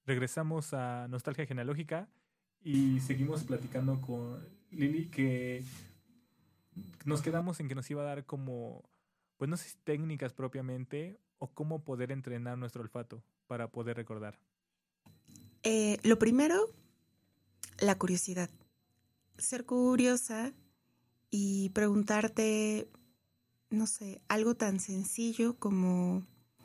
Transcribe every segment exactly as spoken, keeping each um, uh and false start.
regresamos a Nostalgia Genealógica y seguimos platicando con Lili, que nos quedamos en que nos iba a dar como, pues no sé si técnicas propiamente o cómo poder entrenar nuestro olfato para poder recordar. Eh, lo primero, la curiosidad. Ser curiosa y preguntarte, no sé, algo tan sencillo como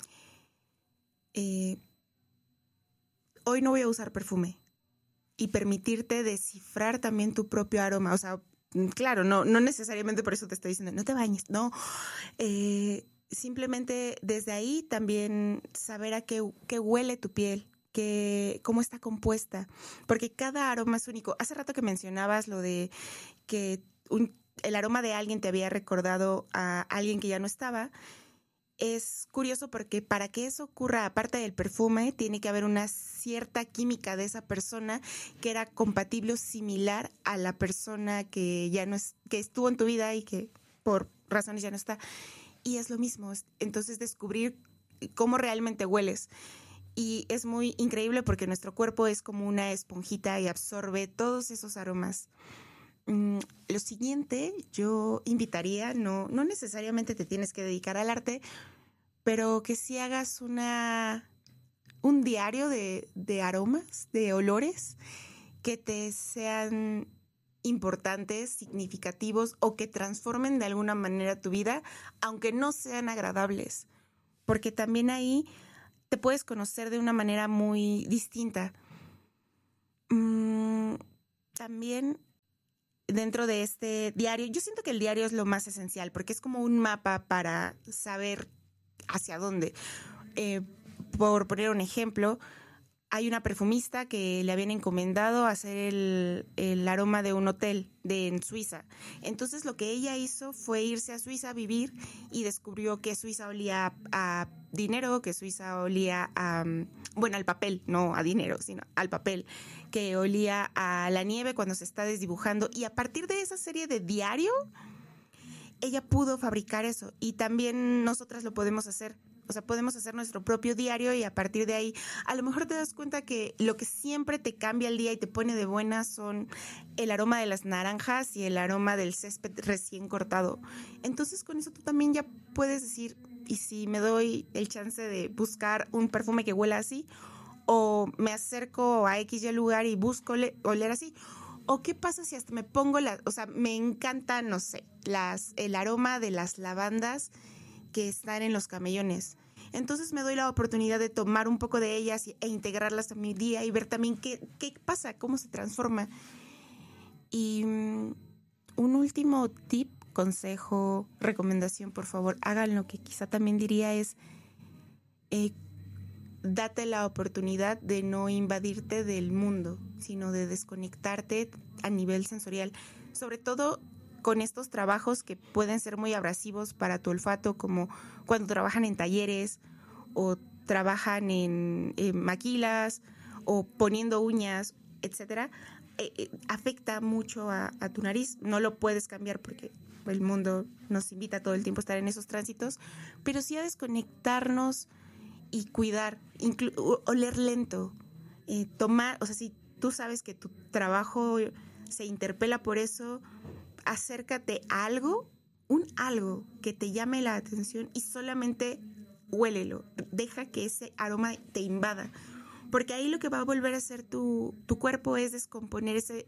eh, hoy no voy a usar perfume, y permitirte descifrar también tu propio aroma. O sea, claro, no, no necesariamente por eso te estoy diciendo, no te bañes, no. Eh, simplemente desde ahí también saber a qué, qué huele tu piel, que, cómo está compuesta, porque cada aroma es único. Hace rato que mencionabas lo de que un, el aroma de alguien te había recordado a alguien que ya no estaba. Es curioso porque para que eso ocurra, aparte del perfume, tiene que haber una cierta química de esa persona que era compatible o similar a la persona que ya no es, que estuvo en tu vida y que por razones ya no está. Y es lo mismo. Entonces, descubrir cómo realmente hueles. Y es muy increíble porque nuestro cuerpo es como una esponjita y absorbe todos esos aromas. Mm, lo siguiente, yo invitaría, no, no necesariamente te tienes que dedicar al arte, pero que si hagas una, un diario de, de aromas, de olores, que te sean importantes, significativos o que transformen de alguna manera tu vida, aunque no sean agradables, porque también ahí te puedes conocer de una manera muy distinta. Mm, también dentro de este diario, yo siento que el diario es lo más esencial porque es como un mapa para saber hacia dónde. Eh, por poner un ejemplo, hay una perfumista que le habían encomendado hacer el, el aroma de un hotel de, en Suiza. Entonces lo que ella hizo fue irse a Suiza a vivir y descubrió que Suiza olía a, a dinero, que Suiza olía a, bueno, al papel, no a dinero, sino al papel, que olía a la nieve cuando se está desdibujando. Y a partir de esa serie de diario, ella pudo fabricar eso y también nosotras lo podemos hacer. O sea, podemos hacer nuestro propio diario y a partir de ahí, a lo mejor te das cuenta que lo que siempre te cambia el día y te pone de buenas son el aroma de las naranjas y el aroma del césped recién cortado. Entonces, con eso tú también ya puedes decir, ¿y si me doy el chance de buscar un perfume que huela así? ¿O me acerco a X y lugar y busco oler, oler así? ¿O qué pasa si hasta me pongo la, o sea, me encanta, no sé, las, el aroma de las lavandas que están en los camellones? Entonces me doy la oportunidad de tomar un poco de ellas e integrarlas a mi día y ver también qué, qué pasa, cómo se transforma. Y um, un último tip, consejo, recomendación, por favor, hagan lo que quizá también diría es eh, date la oportunidad de no invadirte del mundo, sino de desconectarte a nivel sensorial. Sobre todo con estos trabajos que pueden ser muy abrasivos para tu olfato, como cuando trabajan en talleres o trabajan en, en maquilas o poniendo uñas, etcétera, eh, eh, afecta mucho a, a tu nariz. No lo puedes cambiar porque el mundo nos invita todo el tiempo a estar en esos tránsitos, pero sí a desconectarnos y cuidar, inclu- oler lento, eh, tomar, o sea, si tú sabes que tu trabajo se interpela por eso, acércate a algo, un algo que te llame la atención y solamente huélelo. Deja que ese aroma te invada. Porque ahí lo que va a volver a hacer tu, tu cuerpo es descomponer ese,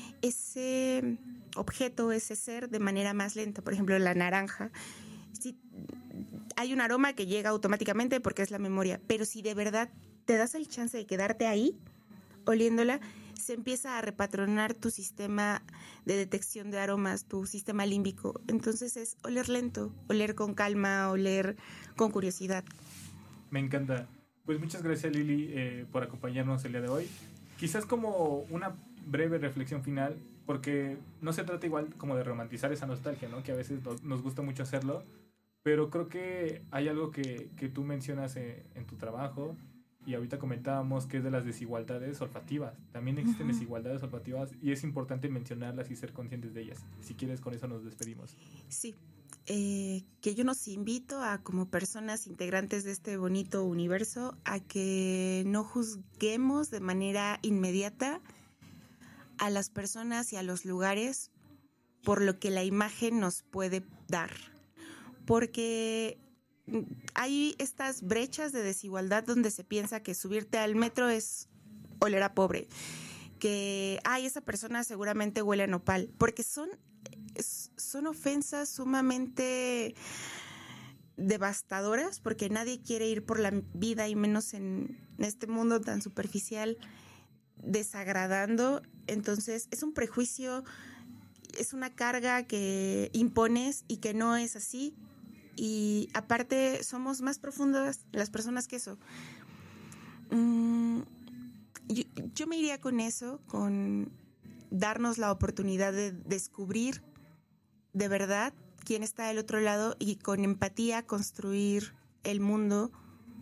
ese objeto, ese ser de manera más lenta. Por ejemplo, la naranja. Si hay un aroma que llega automáticamente porque es la memoria. Pero si de verdad te das el chance de quedarte ahí, oliéndola, se empieza a repatronar tu sistema de detección de aromas, tu sistema límbico. Entonces es oler lento, oler con calma, oler con curiosidad. Me encanta. Pues muchas gracias, Lili, eh, por acompañarnos el día de hoy. Quizás como una breve reflexión final, porque no se trata igual como de romantizar esa nostalgia, ¿no? Que a veces nos, nos gusta mucho hacerlo, pero creo que hay algo que, que tú mencionas en, en tu trabajo. Y ahorita comentábamos que es de las desigualdades olfativas. También existen uh-huh. desigualdades olfativas y es importante mencionarlas y ser conscientes de ellas. Si quieres, con eso nos despedimos. Sí, eh, que yo nos invito a, como personas integrantes de este bonito universo, a que no juzguemos de manera inmediata a las personas y a los lugares por lo que la imagen nos puede dar. Porque hay estas brechas de desigualdad donde se piensa que subirte al metro es oler a pobre, que ay, esa persona seguramente huele a nopal, porque son, son ofensas sumamente devastadoras, porque nadie quiere ir por la vida, y menos en este mundo tan superficial, desagradando. Entonces es un prejuicio, es una carga que impones y que no es así. Y aparte somos más profundas las personas que eso. Mm, yo, yo me iría con eso, con darnos la oportunidad de descubrir de verdad quién está del otro lado y con empatía construir el mundo,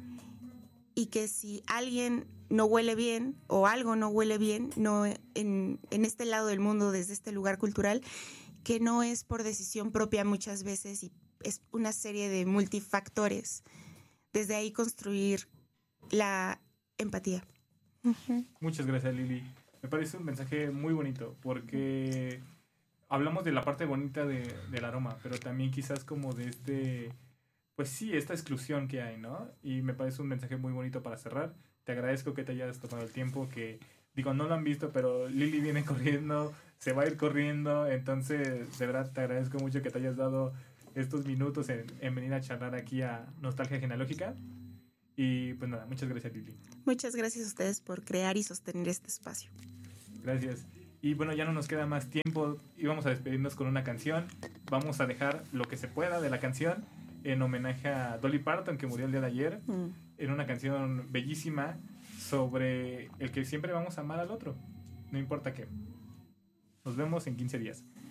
y que si alguien no huele bien o algo no huele bien no en, en este lado del mundo, desde este lugar cultural, que no es por decisión propia muchas veces y es una serie de multifactores. Desde ahí construir la empatía. Uh-huh. Muchas gracias, Lili. Me parece un mensaje muy bonito porque hablamos de la parte bonita de, del aroma, pero también quizás como de este, pues sí, esta exclusión que hay, ¿no? Y me parece un mensaje muy bonito para cerrar. Te agradezco que te hayas tomado el tiempo, que digo, no lo han visto, pero Lili viene corriendo, se va a ir corriendo, entonces de verdad te agradezco mucho que te hayas dado estos minutos en, en venir a charlar aquí a Nostalgia Genealógica. Y pues nada, muchas gracias, Lili. Muchas gracias a ustedes por crear y sostener este espacio. Gracias. Y bueno, ya no nos queda más tiempo y vamos a despedirnos con una canción. Vamos a dejar lo que se pueda de la canción en homenaje a Dolly Parton, que murió el día de ayer, mm. en una canción bellísima sobre el que siempre vamos a amar al otro, no importa qué. Nos vemos en quince días.